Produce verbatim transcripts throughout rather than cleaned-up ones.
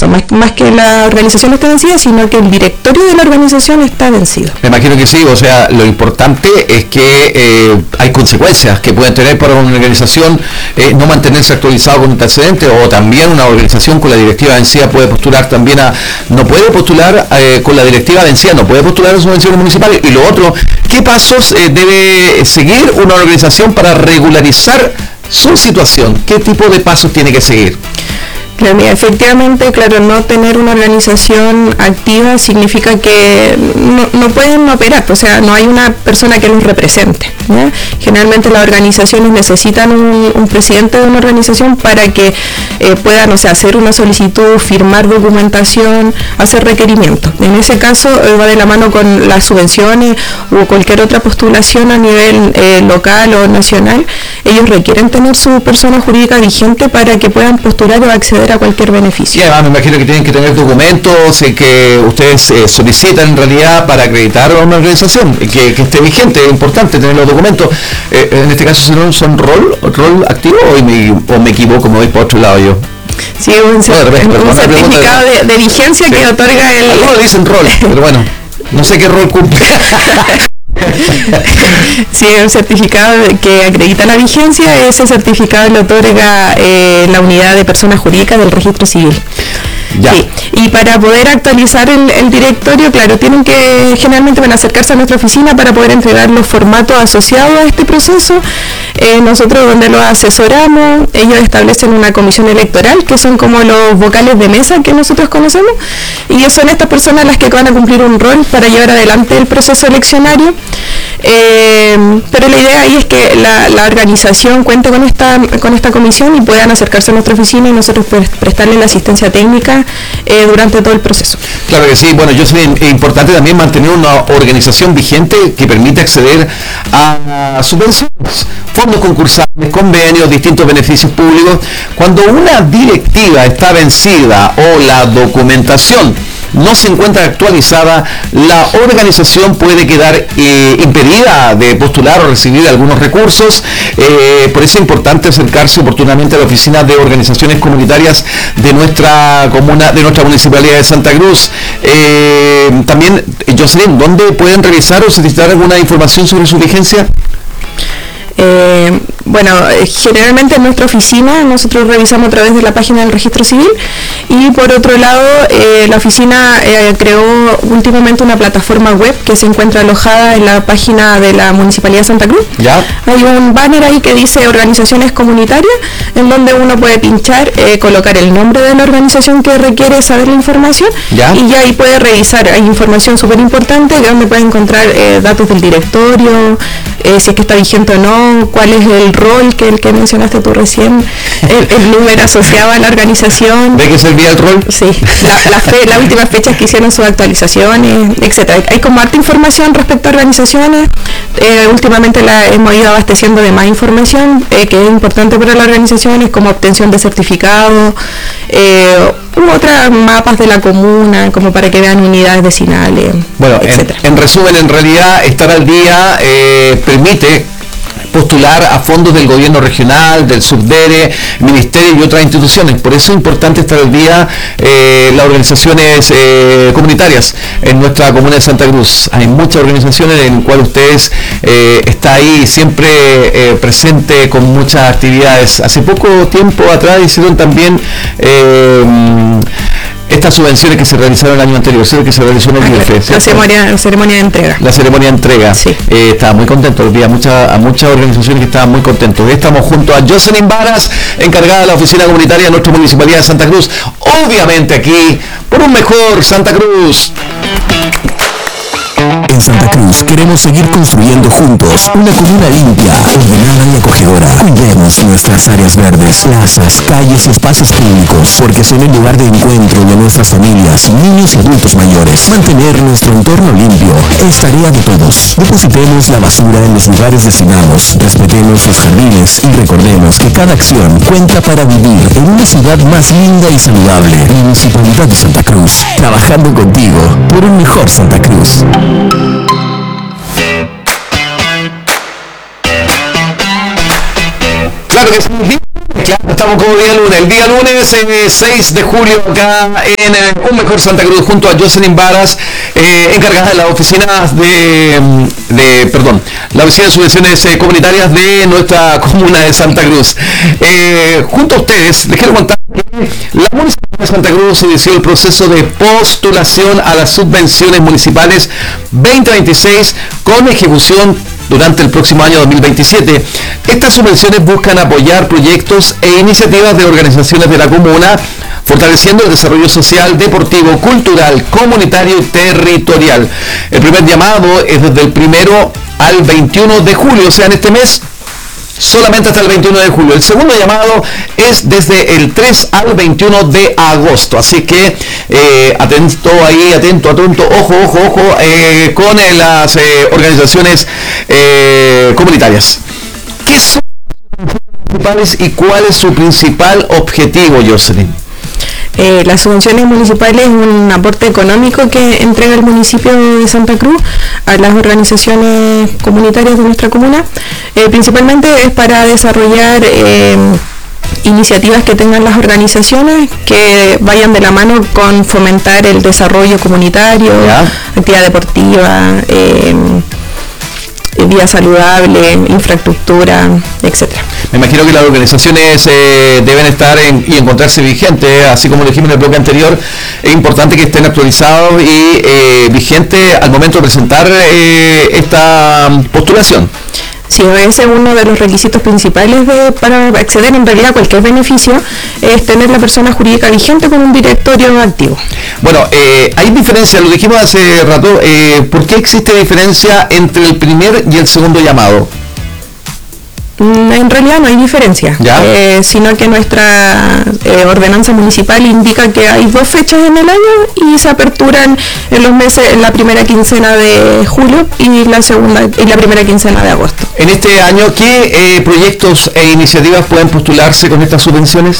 eso, más, más que la organización esté vencida, sino que el directorio de la organización está vencido. Me imagino que sí, o sea, lo importante es que eh, hay consecuencias que pueden tener para una organización eh, no mantenerse actualizado con antecedentes, o también una organización con la directiva vencida puede postular también a, no puede postular eh, con la directiva vencida, no puede postular a subvenciones municipales. Y lo otro, ¿qué pasos eh, debe seguir una organización para regularizar su situación? ¿Qué tipo de pasos tiene que seguir? Claro, mira, efectivamente, claro, no tener una organización activa significa que no, no pueden operar, o sea, no hay una persona que los represente, ¿ya? Generalmente las organizaciones necesitan un, un presidente de una organización para que eh, puedan, o sea, hacer una solicitud, firmar documentación, hacer requerimientos. En ese caso eh, va de la mano con las subvenciones o cualquier otra postulación a nivel eh, local o nacional. Ellos requieren tener su persona jurídica vigente para que puedan postular o acceder a cualquier beneficio. Y además me imagino que tienen que tener documentos eh, que ustedes eh, solicitan en realidad para acreditar a una organización, que, que esté vigente. Es importante tener los documentos. Eh, en este caso son, son rol, rol activo, o me, o me equivoco, me voy por otro lado yo. Sí, un, cer- no, repente, un certificado de, de vigencia sí, que otorga el... Algunos dicen rol, pero bueno, no sé qué rol cumple. Sí, un certificado que acredita la vigencia. Ese certificado lo otorga eh, la unidad de personas jurídicas del registro civil. Ya. Sí. Y para poder actualizar el, el directorio, claro, tienen que generalmente van a acercarse a nuestra oficina para poder entregar los formatos asociados a este proceso. Eh, nosotros donde los asesoramos, ellos establecen una comisión electoral, que son como los vocales de mesa que nosotros conocemos, y son estas personas las que van a cumplir un rol para llevar adelante el proceso eleccionario. Eh, pero la idea ahí es que la, la organización cuente con esta con esta comisión y puedan acercarse a nuestra oficina y nosotros pues, prestarle la asistencia técnica eh, durante todo el proceso. Claro que sí. Bueno, yo sé, es importante también mantener una organización vigente que permita acceder a subvenciones, fondos concursables, convenios, distintos beneficios públicos. Cuando una directiva está vencida o la documentación no se encuentra actualizada, la organización puede quedar eh, impedida de postular o recibir algunos recursos. Eh, por eso es importante acercarse oportunamente a la oficina de organizaciones comunitarias de nuestra comuna, de nuestra municipalidad de Santa Cruz. Eh, también, Jocelyn, ¿dónde pueden revisar o solicitar alguna información sobre su vigencia? Eh, bueno, generalmente en nuestra oficina nosotros revisamos a través de la página del registro civil, y por otro lado eh, la oficina eh, creó últimamente una plataforma web que se encuentra alojada en la página de la Municipalidad de Santa Cruz. ¿Ya? Hay un banner ahí que dice organizaciones comunitarias, en donde uno puede pinchar, eh, colocar el nombre de la organización que requiere saber la información. ¿Ya? Y ya ahí puede revisar. Hay información súper importante donde puede encontrar eh, datos del directorio, eh, si es que está vigente o no, cuál es el rol que el que mencionaste tú recién, el, el número asociado a la organización. ¿De qué servía el rol? Sí, la, la fe, las últimas fechas que hicieron sus actualizaciones, etcétera. Hay como harta información respecto a organizaciones. Eh, últimamente la hemos ido abasteciendo de más información eh, que es importante para las organizaciones, como obtención de certificados, eh, u otras mapas de la comuna, como para que vean unidades vecinales, bueno, etcétera. En, en resumen, en realidad estar al día eh, permite postular a fondos del gobierno regional, del SUBDERE, ministerio y otras instituciones. Por eso es importante estar al día eh, las organizaciones eh, comunitarias en nuestra comuna de Santa Cruz. Hay muchas organizaciones en las cuales ustedes eh, está ahí siempre eh, presente con muchas actividades. Hace poco tiempo atrás hicieron también eh, estas subvenciones que se realizaron el año anterior, ¿sí? Que se realizó en el I F, la ceremonia, la ceremonia de entrega. La ceremonia de entrega. Sí. Eh, estaba muy contento, había muchas, a muchas organizaciones que estaban muy contentos. Estamos junto a Jocelyn Varas, encargada de la oficina comunitaria de nuestra municipalidad de Santa Cruz. Obviamente aquí, por un mejor Santa Cruz. En Santa Cruz queremos seguir construyendo juntos una comuna limpia, ordenada y acogedora. Cuidemos nuestras áreas verdes, plazas, calles y espacios públicos, porque son el lugar de encuentro de nuestras familias, niños y adultos mayores. Mantener nuestro entorno limpio es tarea de todos. Depositemos la basura en los lugares destinados, respetemos los jardines y recordemos que cada acción cuenta para vivir en una ciudad más linda y saludable. Municipalidad de Santa Cruz, trabajando contigo por un mejor Santa Cruz. Claro que sí. Claro, estamos como día lunes. El día lunes, eh, seis de julio, acá en eh, Un Mejor Santa Cruz, junto a Jocelyn Varas, eh, encargada de las oficinas de, de, perdón, la oficina de subvenciones eh, comunitarias de nuestra comuna de Santa Cruz. Eh, junto a ustedes, les quiero contar que la Municipalidad de Santa Cruz inició el proceso de postulación a las subvenciones municipales veinte veintiséis con ejecución durante el próximo año dos mil veintisiete. Estas subvenciones buscan apoyar proyectos e iniciativas de organizaciones de la comuna, fortaleciendo el desarrollo social, deportivo, cultural, comunitario y territorial. El primer llamado es desde el primero al veintiuno de julio, o sea, en este mes, solamente hasta el veintiuno de julio. El segundo llamado es desde el tres al veintiuno de agosto. Así que eh, atento ahí, atento, atento, ojo, ojo, ojo, eh, con eh, las eh, organizaciones eh, comunitarias. ¿Qué son las municipales y cuál es su principal objetivo, Jocelyn? Eh, las subvenciones municipales es un aporte económico que entrega el municipio de Santa Cruz a las organizaciones comunitarias de nuestra comuna. Eh, principalmente es para desarrollar eh, iniciativas que tengan las organizaciones que vayan de la mano con fomentar el desarrollo comunitario, ¿ya? Actividad deportiva, eh, vida saludable, infraestructura, etcétera. Me imagino que las organizaciones eh, deben estar en, y encontrarse vigentes, así como lo dijimos en el bloque anterior. Es importante que estén actualizados y eh, vigentes al momento de presentar eh, esta postulación. Sí, ese es uno de los requisitos principales de, para acceder en realidad a cualquier beneficio, es tener la persona jurídica vigente con un directorio activo. Bueno, eh, hay diferencia, lo dijimos hace rato, eh, ¿por qué existe diferencia entre el primer y el segundo llamado? En realidad no hay diferencia, eh, sino que nuestra eh, ordenanza municipal indica que hay dos fechas en el año y se aperturan en los meses, en la primera quincena de julio y la segunda y la primera quincena de agosto. En este año, ¿qué eh, proyectos e iniciativas pueden postularse con estas subvenciones?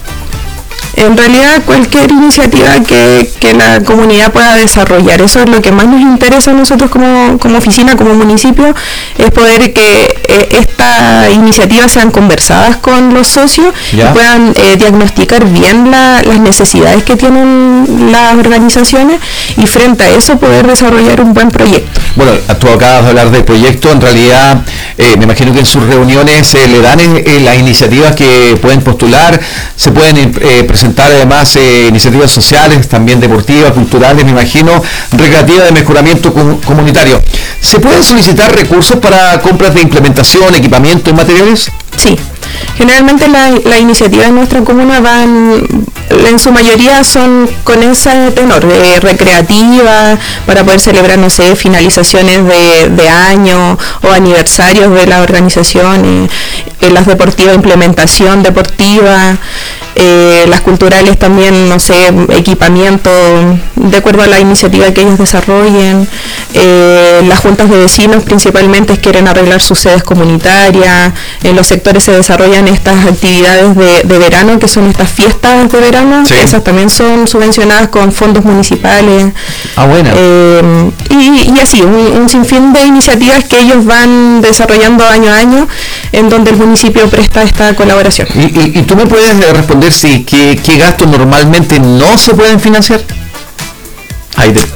En realidad cualquier iniciativa que, que la comunidad pueda desarrollar, eso es lo que más nos interesa a nosotros como, como oficina, como municipio, es poder que eh, estas iniciativas sean conversadas con los socios ¿ya? Y puedan eh, diagnosticar bien la, las necesidades que tienen las organizaciones y frente a eso poder desarrollar un buen proyecto. Bueno, tú acabas de hablar del proyecto, en realidad eh, me imagino que en sus reuniones eh, le dan eh, las iniciativas que pueden postular, se pueden eh, presentar además eh, iniciativas sociales, también deportivas, culturales, me imagino, recreativas de mejoramiento com- comunitario. ¿Se pueden solicitar recursos para compras de implementación, equipamiento y materiales? Sí, generalmente las la iniciativas en nuestra comuna van, en su mayoría son con ese tenor, de recreativa, para poder celebrar, no sé, finalizaciones de, de año o aniversarios de las organizaciones, eh, las deportivas, implementación deportiva, eh, las culturales también, no sé, equipamiento, de acuerdo a la iniciativa que ellos desarrollen, eh, las juntas de vecinos principalmente quieren arreglar sus sedes comunitarias, en los sectores se desarrollan estas actividades de, de verano, que son estas fiestas de verano, sí. Esas también son subvencionadas con fondos municipales. Ah, bueno. Eh, y, y así, un, un sinfín de iniciativas que ellos van desarrollando año a año, en donde el municipio presta esta colaboración. ¿Y, y, y tú me puedes responder si qué, qué gastos normalmente no se pueden financiar? Ahí te...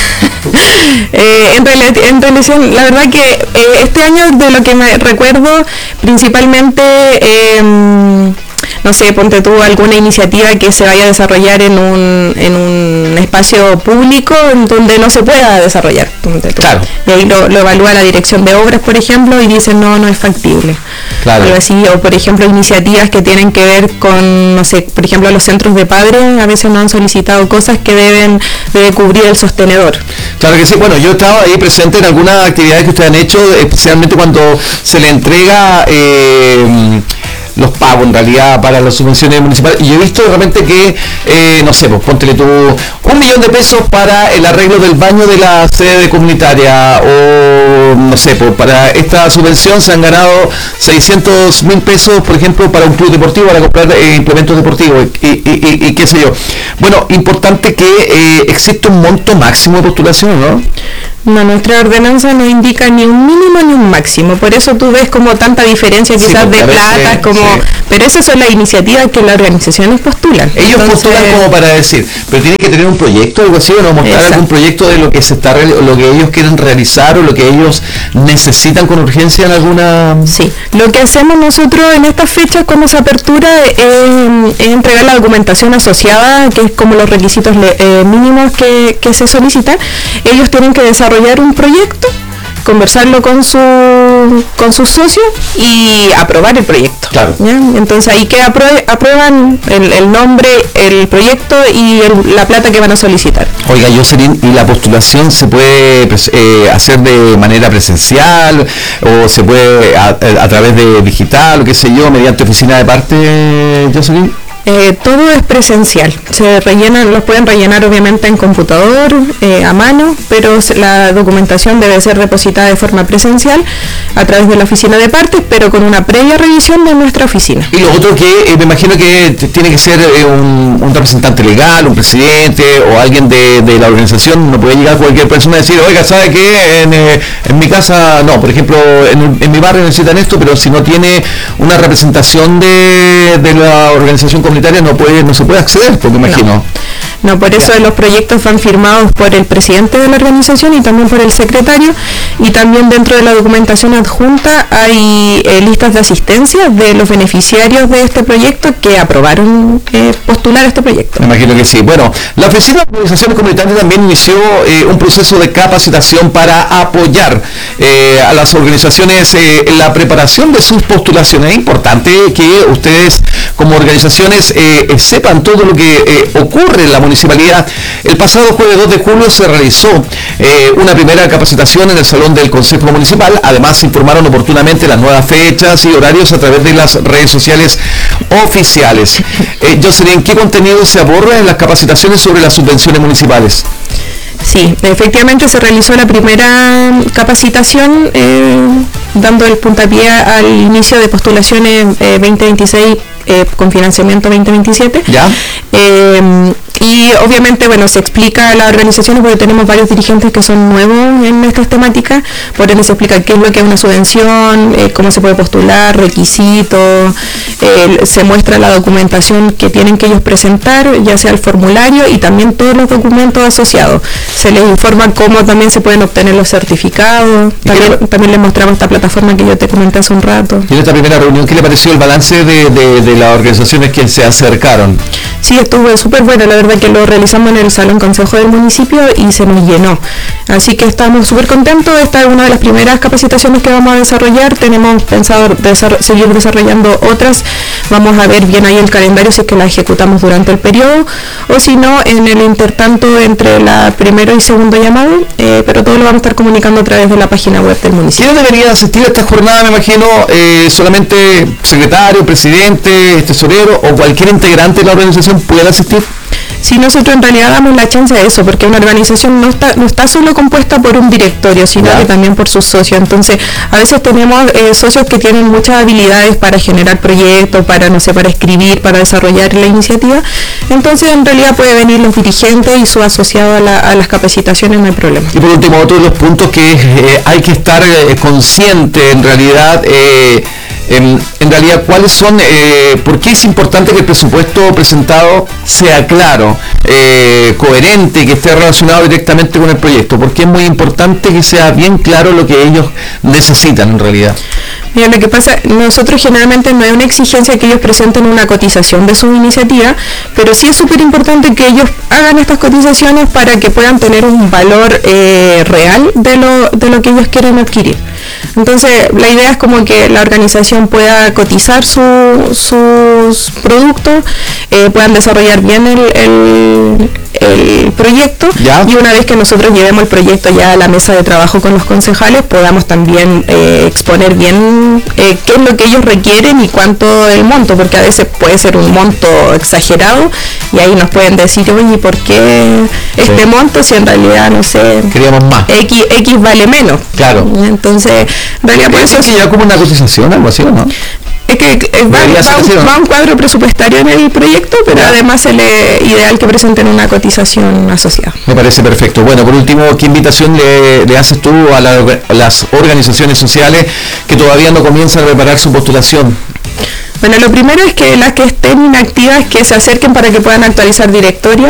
eh, en, rel- en relación, la verdad que eh, este año, de lo que me recuerdo, principalmente eh, no sé, ponte tú alguna iniciativa que se vaya a desarrollar en un, en un espacio público en donde no se pueda desarrollar. Claro. Y ahí lo, lo evalúa la dirección de obras, por ejemplo, y dice no, no es factible. Claro. Algo así, o por ejemplo iniciativas que tienen que ver con, no sé, por ejemplo los centros de padres a veces no han solicitado cosas que deben debe cubrir el sostenedor. Claro que sí, bueno, yo he estado ahí presente en algunas actividades que ustedes han hecho, especialmente cuando se le entrega eh, los pagos en realidad para las subvenciones municipales, y yo he visto de repente que, eh, no sé, pues póntele tú un millón de pesos para el arreglo del baño de la sede comunitaria, o no sé, pues para esta subvención se han ganado seiscientos mil pesos, por ejemplo, para un club deportivo, para comprar eh, implementos deportivos, y, y, y, y qué sé yo. Bueno, importante que eh, existe un monto máximo de postulación, ¿no? No, nuestra ordenanza no indica ni un mínimo ni un máximo, por eso tú ves como tanta diferencia quizás sí, de plata, como, sí. Pero esas son las iniciativas que las organizaciones postulan. Ellos Entonces, postulan como para decir, pero tienen que tener un proyecto o algo así, o no mostrar exacto. algún proyecto de lo que se está lo que ellos quieren realizar o lo que ellos necesitan con urgencia en alguna... Sí, lo que hacemos nosotros en estas fechas cuando se apertura es, es entregar la documentación asociada, que es como los requisitos eh, mínimos que, que se solicitan. Ellos tienen que desarrollar un proyecto, conversarlo con su con sus socios y aprobar el proyecto. Claro. ¿Ya? Entonces ahí que aprue, aprueban el, el nombre, el proyecto y el, la plata que van a solicitar. Oiga, Jocelyn, ¿y la postulación se puede eh, hacer de manera presencial o se puede a, a través de digital o qué sé yo, mediante oficina de parte, Jocelyn? Eh, todo es presencial, se rellenan, los pueden rellenar obviamente en computador, eh, a mano, pero la documentación debe ser depositada de forma presencial a través de la oficina de partes, pero con una previa revisión de nuestra oficina. Y lo otro que eh, me imagino que tiene que ser eh, un, un representante legal, un presidente o alguien de, de la organización, no puede llegar cualquier persona a decir, oiga, ¿sabe qué? En, eh, en mi casa, no, por ejemplo, en, en mi barrio necesitan esto, pero si no tiene una representación de, de la organización comunitaria, no puede no se puede acceder, porque imagino. No, no por eso los proyectos van firmados por el presidente de la organización y también por el secretario, y también dentro de la documentación adjunta hay eh, listas de asistencia de los beneficiarios de este proyecto que aprobaron eh, postular este proyecto. Me imagino que sí. Bueno, la Oficina de Organizaciones Comunitarias también inició eh, un proceso de capacitación para apoyar eh, a las organizaciones eh, en la preparación de sus postulaciones. Es importante que ustedes como organizaciones eh, sepan todo lo que eh, ocurre en la municipalidad. El pasado jueves dos de julio se realizó eh, una primera capacitación en el Salón del Consejo Municipal. Además, se informaron oportunamente las nuevas fechas y horarios a través de las redes sociales oficiales. Eh, Jocelyn, ¿qué contenido se aborda en las capacitaciones sobre las subvenciones municipales? Sí, efectivamente se realizó la primera capacitación eh, dando el puntapié al inicio de postulaciones eh, veinte veintiséis eh, con financiamiento veinte veintisiete. ¿Ya? Eh, y obviamente, bueno, se explica a las organizaciones porque tenemos varios dirigentes que son nuevos en estas temáticas, por ende se explica qué es lo que es una subvención, eh, cómo se puede postular, requisitos, eh, se muestra la documentación que tienen que ellos presentar, ya sea el formulario y también todos los documentos asociados. Se les informa cómo también se pueden obtener los certificados, también, también les mostramos esta plataforma que yo te comenté hace un rato. ¿Y en esta primera reunión qué le pareció el balance de, de, de las organizaciones que se acercaron? Sí, estuvo súper bueno, la verdad que lo realizamos en el Salón Consejo del municipio y se nos llenó. Así que estamos súper contentos. Esta es una de las primeras capacitaciones que vamos a desarrollar. Tenemos pensado desarroll- seguir desarrollando otras. Vamos a ver bien ahí el calendario si es que la ejecutamos durante el periodo o si no en el intertanto entre la primero y segundo llamado, eh, pero todo lo vamos a estar comunicando a través de la página web del municipio. ¿Quiénes deberían asistir a esta jornada? Me imagino eh, solamente secretario, presidente, tesorero o cualquier integrante de la organización puede asistir. Sí, nosotros en realidad damos la chance de eso, porque una organización no está no está solo compuesta por un directorio, sino yeah. que también por sus socios. Entonces, a veces tenemos eh, socios que tienen muchas habilidades para generar proyectos, para, no sé, para escribir, para desarrollar la iniciativa. Entonces, en realidad puede venir los dirigentes y su asociado a, la, a las capacitaciones, no hay problema. Y por último, otro de los puntos que eh, hay que estar eh, consciente, en realidad, eh, En, en realidad, ¿cuáles son, eh, por qué es importante que el presupuesto presentado sea claro, eh, coherente, que esté relacionado directamente con el proyecto? Porque es muy importante que sea bien claro lo que ellos necesitan en realidad. Mira, lo que pasa, nosotros generalmente no hay una exigencia que ellos presenten una cotización de su iniciativa, pero sí es súper importante que ellos hagan estas cotizaciones para que puedan tener un valor eh, real de lo, de lo que ellos quieren adquirir. Entonces, la idea es como que la organización pueda cotizar su, sus productos, eh, puedan desarrollar bien el, el, el proyecto ¿Ya? Y una vez que nosotros llevemos el proyecto ya a la mesa de trabajo con los concejales, podamos también eh, exponer bien eh, qué es lo que ellos requieren y cuánto el monto, porque a veces puede ser un monto exagerado y ahí nos pueden decir, oye, ¿por qué este sí. monto si en realidad, no sé, queríamos más? X, X vale menos. Claro. Entonces, en realidad por eso... ¿Es ya como una cotización, algo así o no? Es que eh, va, va, un, va un cuadro presupuestario en el proyecto, pero ya. Además es ideal que presenten una cotización asociada. Me parece perfecto. Bueno, por último, ¿qué invitación le, le haces tú a, la, a las organizaciones sociales que todavía no comienzan a preparar su postulación? Bueno, lo primero es que las que estén inactivas que se acerquen para que puedan actualizar directorio,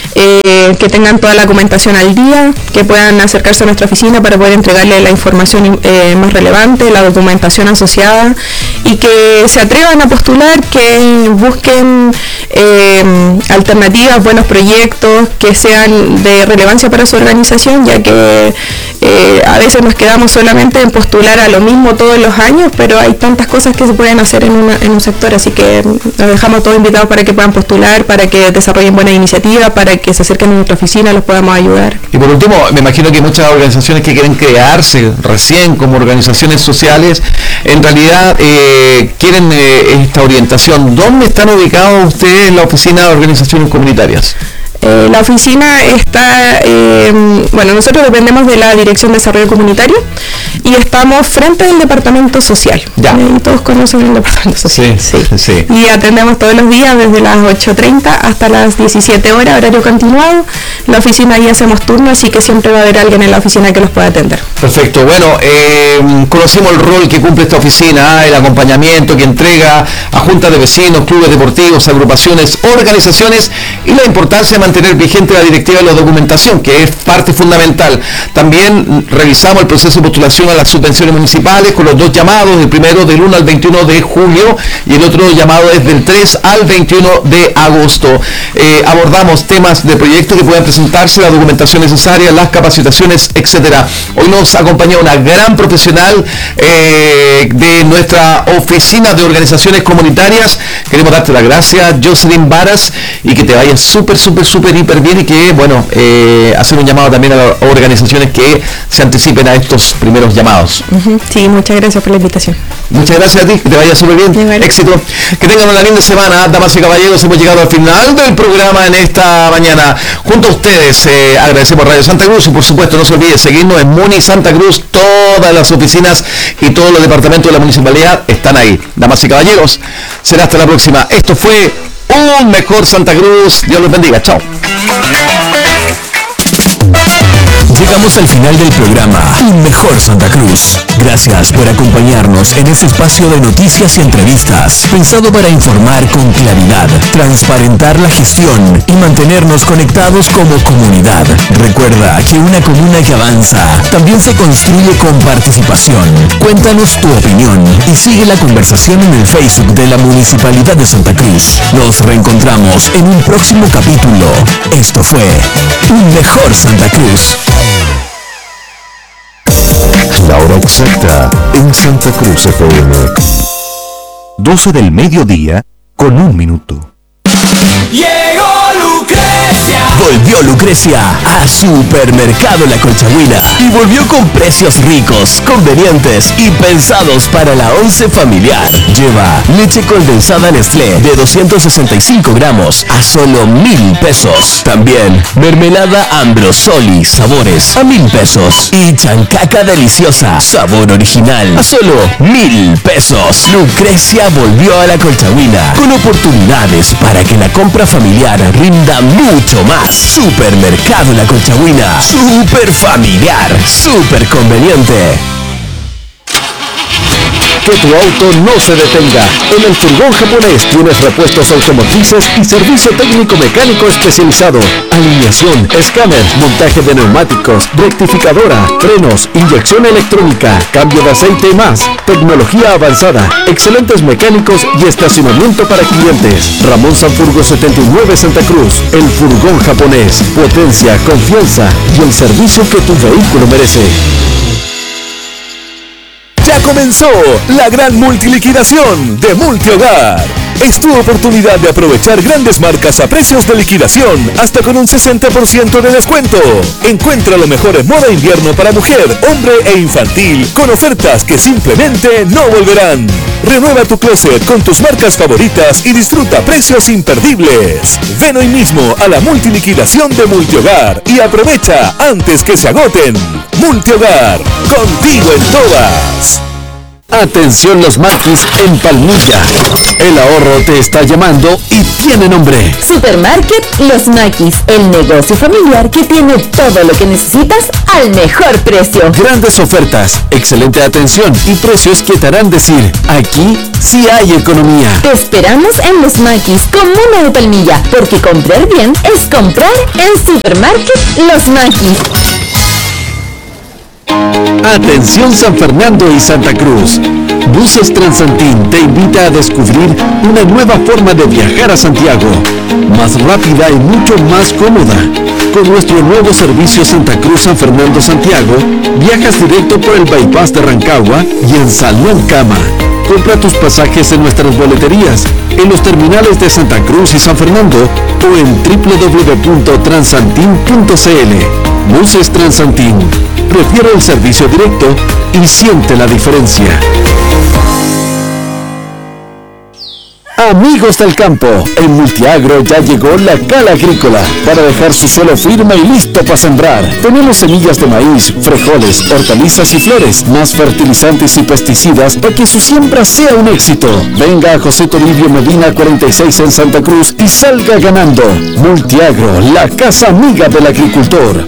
eh, que tengan toda la documentación al día, que puedan acercarse a nuestra oficina para poder entregarle la información eh, más relevante, la documentación asociada, y que se atrevan a postular, que busquen eh, alternativas, buenos proyectos que sean de relevancia para su organización, ya que eh, a veces nos quedamos solamente en postular a lo mismo todos los años, pero hay tantas cosas que se pueden hacer en, una, en un sector, así que los dejamos todos invitados para que puedan postular, para que desarrollen buenas iniciativas, para que se acerquen a nuestra oficina, los podamos ayudar. Y por último, me imagino que muchas organizaciones que quieren crearse recién como organizaciones sociales, en realidad eh, quieren eh, esta orientación. ¿Dónde están ubicados ustedes en la oficina de organizaciones comunitarias? Eh, la oficina está, eh, bueno, nosotros dependemos de la Dirección de Desarrollo Comunitario y estamos frente al Departamento Social. Ya. Eh, todos conocen el Departamento Social. Sí, sí, sí. Y atendemos todos los días desde las ocho treinta hasta las diecisiete horas, horario continuado. La oficina ahí hacemos turno, así que siempre va a haber alguien en la oficina que los pueda atender. Perfecto. Bueno, eh, conocimos el rol que cumple esta oficina, el acompañamiento que entrega a juntas de vecinos, clubes deportivos, agrupaciones, organizaciones y la importancia de mantener vigente la directiva de la documentación, que es parte fundamental. También revisamos el proceso de postulación a las subvenciones municipales con los dos llamados, el primero del uno al veintiuno de julio y el otro llamado es del tres al veintiuno de agosto. Eh, abordamos temas de proyectos que puedan presentarse, la documentación necesaria, las capacitaciones, etcétera. Hoy nos acompaña una gran profesional eh, de nuestra oficina de organizaciones comunitarias. Queremos darte las gracias, Jocelyn Varas, y que te vaya súper, súper, súper, hiper bien y que, bueno, eh, hacer un llamado también a las organizaciones que se anticipen a estos primeros llamados. Uh-huh. Sí, muchas gracias por la invitación. Muchas gracias a ti, que te vaya súper bien. Igual. Éxito. Que tengan una linda semana, damas y caballeros. Hemos llegado al final del programa en esta mañana. Junto a ustedes, eh, agradecemos Radio Santa Cruz y por supuesto no se olvide seguirnos en Muni Santa Cruz. Todas las oficinas y todos los departamentos de la municipalidad están ahí. Damas y caballeros, será hasta la próxima. Esto fue Un Mejor Santa Cruz. Dios los bendiga. Chao. Llegamos al final del programa Un Mejor Santa Cruz. Gracias por acompañarnos en este espacio de noticias y entrevistas, pensado para informar con claridad, transparentar la gestión y mantenernos conectados como comunidad. Recuerda que una comuna que avanza también se construye con participación. Cuéntanos tu opinión y sigue la conversación en el Facebook de la Municipalidad de Santa Cruz. Nos reencontramos en un próximo capítulo. Esto fue Un Mejor Santa Cruz. La hora exacta en Santa Cruz F M. doce del mediodía con un minuto. Llegó Lucrecia. Volvió Lucrecia a Supermercado La Colchagüina y volvió con precios ricos, convenientes y pensados para la once familiar. Lleva leche condensada Nestlé de doscientos sesenta y cinco gramos a solo mil pesos. También mermelada Ambrosoli sabores a mil pesos y chancaca deliciosa sabor original a solo mil pesos. Lucrecia volvió a La Colchagüina con oportunidades para que la compra familiar rinda mucho más. Supermercado La Colchagüina, super familiar, super conveniente. Que tu auto no se detenga. En el Furgón Japonés tienes repuestos automotrices y servicio técnico mecánico especializado. Alineación, escáner, montaje de neumáticos, rectificadora, frenos, inyección electrónica, cambio de aceite y más. Tecnología avanzada, excelentes mecánicos y estacionamiento para clientes. Ramón Sanfurgo setenta y nueve Santa Cruz. El Furgón Japonés. Potencia, confianza y el servicio que tu vehículo merece. Ya comenzó la gran multiliquidación de Multihogar. Es tu oportunidad de aprovechar grandes marcas a precios de liquidación, hasta con un sesenta por ciento de descuento. Encuentra lo mejor en moda invierno para mujer, hombre e infantil, con ofertas que simplemente no volverán. Renueva tu closet con tus marcas favoritas y disfruta precios imperdibles. Ven hoy mismo a la multiliquidación de Multihogar y aprovecha antes que se agoten. Multihogar, contigo en todas. Atención los maquis en Palmilla. El ahorro te está llamando y tiene nombre. Supermarket Los Maquis, el negocio familiar que tiene todo lo que necesitas al mejor precio. Grandes ofertas, excelente atención y precios que te harán decir, aquí sí hay economía. Te esperamos en Los Maquis, comuna de Palmilla, porque comprar bien es comprar en Supermarket Los Maquis. Atención San Fernando y Santa Cruz. Buses Transantín te invita a descubrir una nueva forma de viajar a Santiago, más rápida y mucho más cómoda. Con nuestro nuevo servicio Santa Cruz San Fernando Santiago, viajas directo por el bypass de Rancagua y en Salón Cama. Compra tus pasajes en nuestras boleterías, en los terminales de Santa Cruz y San Fernando o en doble u doble u doble u punto transantin punto c l. Buses Transantín. Prefiere el servicio directo y siente la diferencia. Amigos del campo, en Multiagro ya llegó la Cala Agrícola para dejar su suelo firme y listo para sembrar. Tenemos semillas de maíz, frijoles, hortalizas y flores, más fertilizantes y pesticidas para que su siembra sea un éxito. Venga a José Toribio Medina cuarenta y seis en Santa Cruz y salga ganando. Multiagro, la casa amiga del agricultor.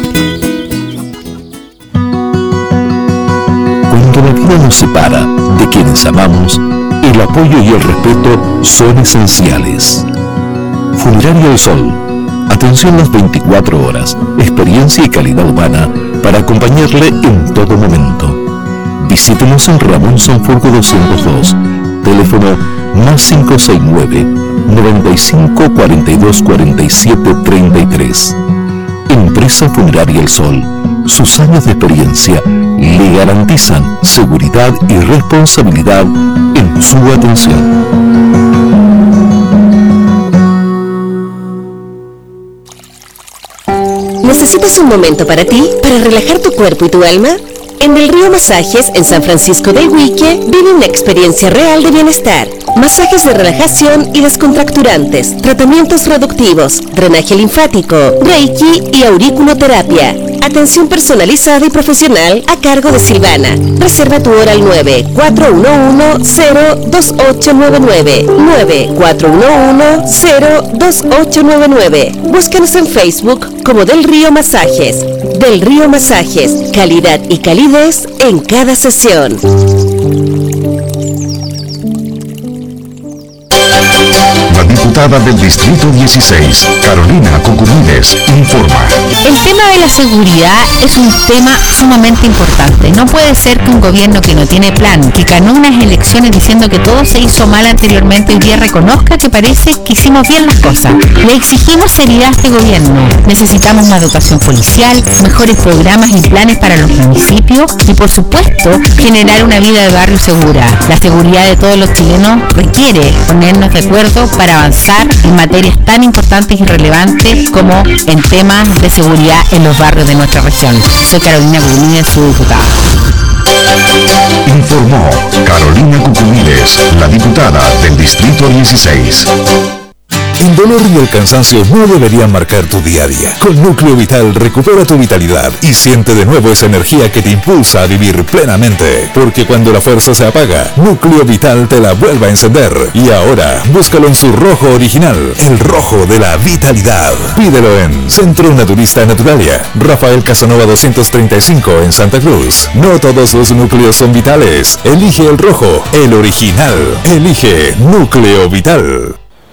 Cuando la vida nos separa de quienes amamos, el apoyo y el respeto son esenciales. Funeraria El Sol. Atención las veinticuatro horas. Experiencia y calidad humana para acompañarle en todo momento. Visítenos en Ramón Sanfurgo doscientos dos. Teléfono más cinco seis nueve, noventa y cinco, cuarenta y dos, cuarenta y siete, treinta y tres. Empresa Funeraria El Sol. Sus años de experiencia le garantizan seguridad y responsabilidad en su atención. ¿Necesitas un momento para ti, para relajar tu cuerpo y tu alma? En Del Río Masajes, en San Francisco de Iquique, vive una experiencia real de bienestar. Masajes de relajación y descontracturantes, tratamientos reductivos, drenaje linfático, reiki y auriculoterapia. Atención personalizada y profesional a cargo de Silvana. Reserva tu hora al nueve cuatro uno uno, cero dos ocho nueve nueve, nueve cuatro uno uno, cero dos ocho nueve nueve. Búscanos en Facebook como Del Río Masajes. Del Río Masajes, calidad y calidez en cada sesión. La diputada del Distrito dieciséis, Carolina Cucumides, informa. El tema de la seguridad es un tema sumamente importante. No puede ser que un gobierno que no tiene plan, que ganó unas elecciones diciendo que todo se hizo mal anteriormente, hoy día reconozca que parece que hicimos bien las cosas. Le exigimos seriedad a este gobierno. Necesitamos más dotación policial, mejores programas y planes para los municipios y, por supuesto, generar una vida de barrio segura. La seguridad de todos los chilenos requiere ponernos de acuerdo para avanzar en materias tan importantes y relevantes como en temas de seguridad en los barrios de nuestra región. Soy Carolina Cucumides, su diputada. Informó Carolina Cucumides, la diputada del Distrito dieciséis. El dolor y el cansancio no deberían marcar tu día a día. Con Núcleo Vital recupera tu vitalidad y siente de nuevo esa energía que te impulsa a vivir plenamente. Porque cuando la fuerza se apaga, Núcleo Vital te la vuelve a encender. Y ahora, búscalo en su rojo original, el rojo de la vitalidad. Pídelo en Centro Naturista Naturalia, Rafael Casanova doscientos treinta y cinco en Santa Cruz. No todos los núcleos son vitales. Elige el rojo, el original. Elige Núcleo Vital.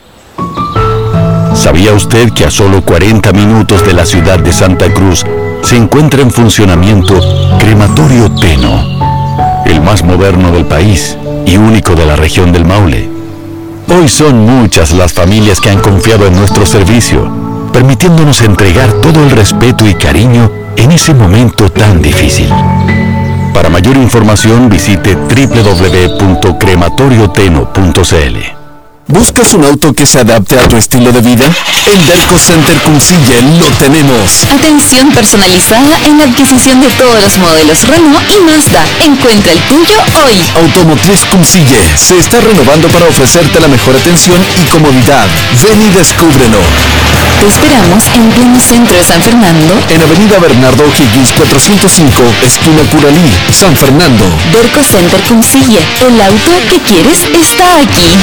¿Sabía usted que a solo cuarenta minutos de la ciudad de Santa Cruz se encuentra en funcionamiento Crematorio Teno, el más moderno del país y único de la región del Maule? Hoy son muchas las familias que han confiado en nuestro servicio, permitiéndonos entregar todo el respeto y cariño en ese momento tan difícil. Para mayor información visite doble u doble u doble u punto crematorioteno punto c l. ¿Buscas un auto que se adapte a tu estilo de vida? En Derco Center Cumcille lo tenemos. Atención personalizada en la adquisición de todos los modelos Renault y Mazda. Encuentra el tuyo hoy. Automotriz Cumcille se está renovando para ofrecerte la mejor atención y comodidad. Ven y descúbrelo. Te esperamos en pleno centro de San Fernando, en Avenida Bernardo O'Higgins cuatrocientos cinco, esquina Curalí, San Fernando. Derco Center Cumcille. El auto que quieres está aquí.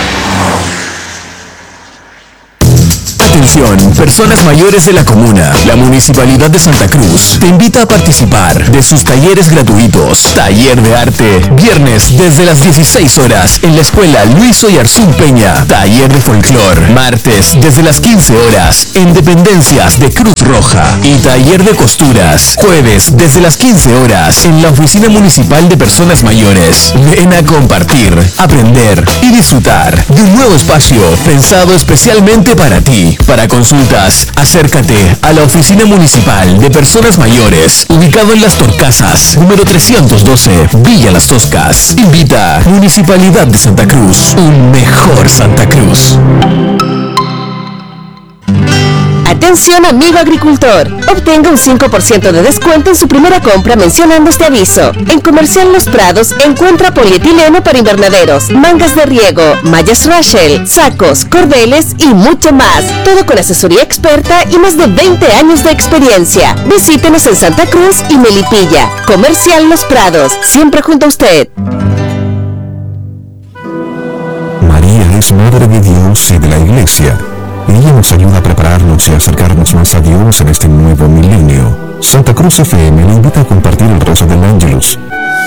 Atención, personas mayores de la comuna. La Municipalidad de Santa Cruz te invita a participar de sus talleres gratuitos. Taller de arte, viernes desde las dieciséis horas en la Escuela Luis Oyarzún Peña. Taller de folclor, martes desde las quince horas en Dependencias de Cruz Roja. Y taller de costuras, jueves desde las quince horas en la Oficina Municipal de Personas Mayores. Ven a compartir, aprender y disfrutar de un nuevo espacio pensado especialmente para ti. Para consultas, acércate a la Oficina Municipal de Personas Mayores, ubicado en Las Torcasas, número trescientos doce, Villa Las Toscas. Invita Municipalidad de Santa Cruz, un mejor Santa Cruz. Atención amigo agricultor, obtenga un cinco por ciento de descuento en su primera compra mencionando este aviso. En Comercial Los Prados encuentra polietileno para invernaderos, mangas de riego, mallas Rachel, sacos, cordeles y mucho más. Todo con asesoría experta y más de veinte años de experiencia. Visítenos en Santa Cruz y Melipilla. Comercial Los Prados, siempre junto a usted. María es Madre de Dios y de la Iglesia. Ella nos ayuda a prepararnos y a acercarnos más a Dios en este nuevo milenio. Santa Cruz F M le invita a compartir el rezo del Ángelus.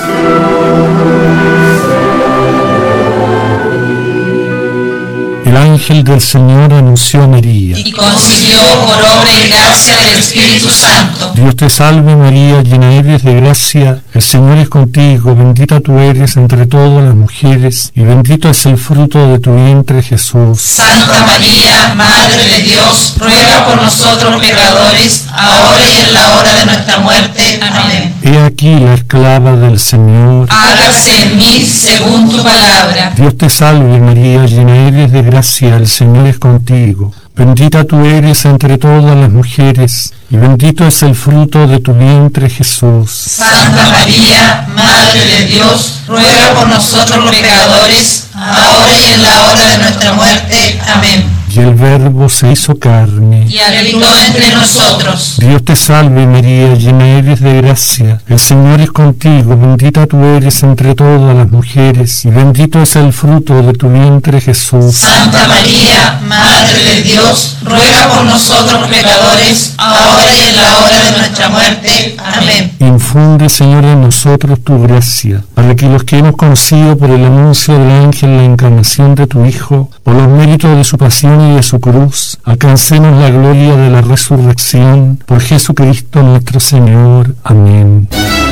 El ángel del Señor anunció a María, y concibió por obra y gracia del Espíritu Santo. Dios te salve María, llena eres de gracia, el Señor es contigo, bendita tú eres entre todas las mujeres, y bendito es el fruto de tu vientre Jesús. Santa María, Madre de Dios, ruega por nosotros pecadores, ahora y en la hora de nuestra muerte. Amén. He aquí la esclava del Señor. Hágase en mí según tu palabra. Dios te salve María, llena eres de gracia, el Señor es contigo. Bendita tú eres entre todas las mujeres, y bendito es el fruto de tu vientre Jesús. Santa María, Madre de Dios, ruega por nosotros los pecadores, ahora y en la hora de nuestra muerte. Amén. Y el Verbo se hizo carne, y habitó entre nosotros. Dios te salve María, llena eres de gracia, el Señor es contigo, bendita tú eres entre todas las mujeres, y bendito es el fruto de tu vientre Jesús. Santa María, Madre de Dios, ruega por nosotros los pecadores, ahora y en la hora de nuestra muerte. Amén. Infunde, Señor, en nosotros tu gracia, para que los que hemos conocido por el anuncio del ángel la encarnación de tu Hijo, por los méritos de su pasión y de su cruz, alcancemos la gloria de la resurrección, por Jesucristo nuestro Señor. Amén.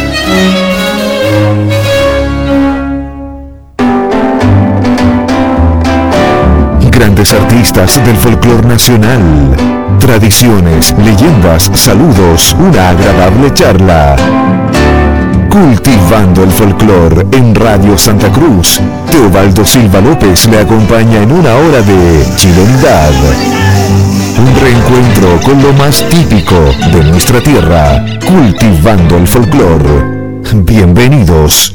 Grandes artistas del folclor nacional, tradiciones, leyendas, saludos, una agradable charla. Cultivando el folclor en Radio Santa Cruz. Teobaldo Silva López le acompaña en una hora de chilenidad. Un reencuentro con lo más típico de nuestra tierra. Cultivando el folclor. Bienvenidos.